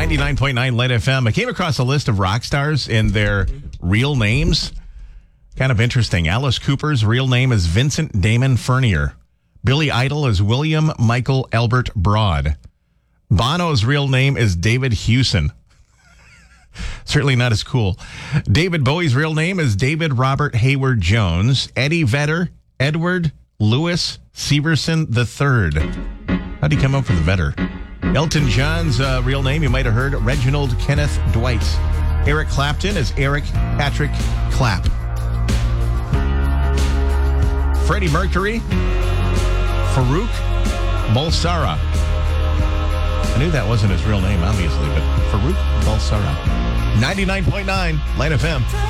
99.9 Light FM. I came across a list of rock stars and their real names. Kind of interesting. Alice Cooper's real name is Vincent Damon Furnier. Billy Idol is William Michael Albert Broad. Bono's real name is David Hewson. Certainly not as cool. David Bowie's real name is David Robert Hayward Jones. Eddie Vedder, Edward Louis Severson III. How'd he come up with Vedder? Elton John's real name, you might have heard, Reginald Kenneth Dwight. Eric Clapton is Eric Patrick Clapp. Freddie Mercury, Farouk Balsara. I knew that wasn't his real name, obviously, but Farouk Balsara. 99.9 Light FM.